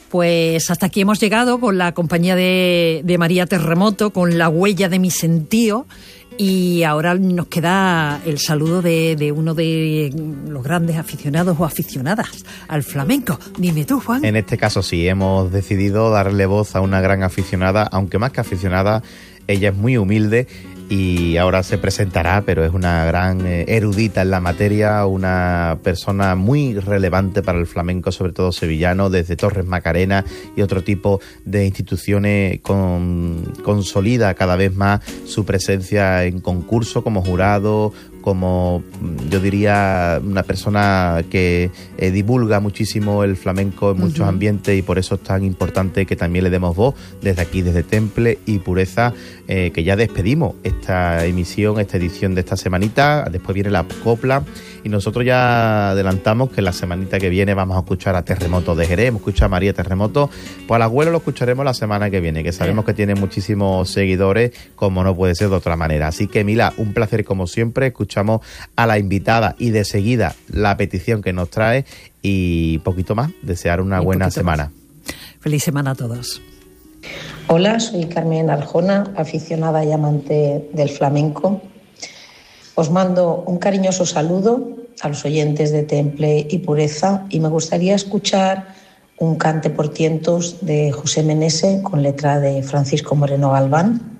Pues hasta aquí hemos llegado con la compañía de María Terremoto, con La huella de mi sentío. Y ahora nos queda el saludo de uno de los grandes aficionados o aficionadas al flamenco. Dime tú, Juan. En este caso sí, hemos decidido darle voz a una gran aficionada, aunque más que aficionada, ella es muy humilde y ahora se presentará, pero es una gran erudita en la materia, una persona muy relevante para el flamenco, sobre todo sevillano, desde Torres Macarena y otro tipo de instituciones. Consolida cada vez más su presencia en concurso como jurado, como yo diría una persona que divulga muchísimo el flamenco en muchos ambientes, y por eso es tan importante que también le demos voz desde aquí, desde Temple y Pureza, que ya despedimos esta emisión, esta edición de esta semanita. Después viene la copla y nosotros ya adelantamos que la semanita que viene vamos a escuchar a Terremoto de Jerez, hemos escuchado a María Terremoto. Pues al abuelo lo escucharemos la semana que viene, que sabemos que tiene muchísimos seguidores, como no puede ser de otra manera. Así que Mila, un placer como siempre. Escuchamos a la invitada y de seguida la petición que nos trae y poquito más, desear una buena semana. Feliz semana a todos. Hola, soy Carmen Arjona, aficionada y amante del flamenco. Os mando un cariñoso saludo a los oyentes de Temple y Pureza y me gustaría escuchar un cante por tientos de José Menese con letra de Francisco Moreno Galván.